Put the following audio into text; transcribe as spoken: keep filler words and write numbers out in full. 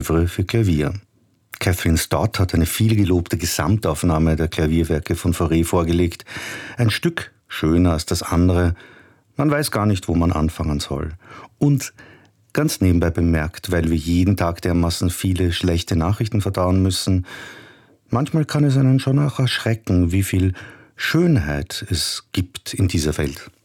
Œuvre für Klavier. Catherine Stott hat eine vielgelobte Gesamtaufnahme der Klavierwerke von Fauré vorgelegt. Ein Stück schöner als das andere. Man weiß gar nicht, wo man anfangen soll. Und ganz nebenbei bemerkt, weil wir jeden Tag dermaßen viele schlechte Nachrichten verdauen müssen, manchmal kann es einen schon auch erschrecken, wie viel Schönheit es gibt in dieser Welt.